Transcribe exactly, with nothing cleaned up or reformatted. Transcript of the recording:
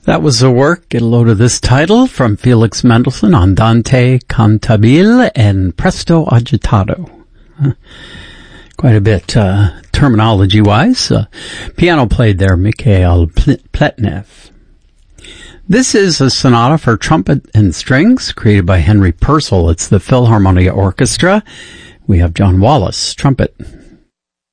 That was the work, get a load of this title, from Felix Mendelssohn, Andante Cantabile and Presto Agitato. Huh. Quite a bit, uh, terminology-wise. Uh, piano played there, Mikhail Pletnev. This is a sonata for trumpet and strings, created by Henry Purcell. It's the Philharmonia Orchestra. We have John Wallace, trumpet.